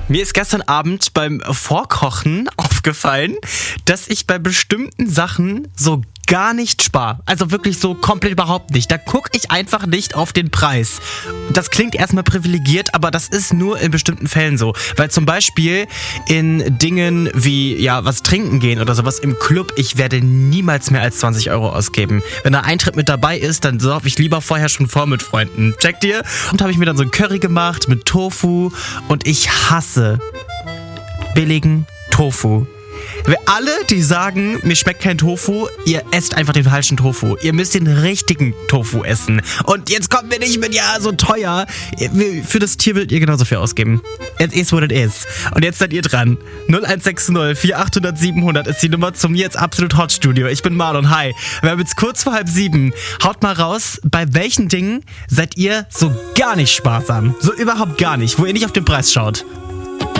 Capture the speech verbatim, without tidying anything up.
Mir ist gestern Abend beim Vorkochen aufgefallen, dass ich bei bestimmten Sachen so gar nicht spare. Also wirklich so komplett überhaupt nicht. Da gucke ich einfach nicht auf den Preis. Das klingt erstmal privilegiert, aber das ist nur in bestimmten Fällen so. Weil zum Beispiel in Dingen wie, ja, was trinken gehen oder sowas im Club, ich werde niemals mehr als zwanzig Euro ausgeben. Wenn der Eintritt mit dabei ist, dann sorge ich lieber vorher schon vor mit Freunden. Checkt ihr? Und habe ich mir dann so ein Curry gemacht mit Tofu und ich hasse billigen Tofu. Alle, die sagen, mir schmeckt kein Tofu, ihr esst einfach den falschen Tofu. Ihr müsst den richtigen Tofu essen. Und jetzt kommt mir nicht mit, ja, so teuer. Für das Tier würdet ihr genauso viel ausgeben. It is what it is. Und jetzt seid ihr dran. null eins sechs null vier acht null null sieben null null ist die Nummer zum jetzt absolut Hot Studio. Ich bin Marlon, hi. Wir haben jetzt kurz vor halb sieben. Haut mal raus, bei welchen Dingen seid ihr so gar nicht sparsam? So überhaupt gar nicht, wo ihr nicht auf den Preis schaut.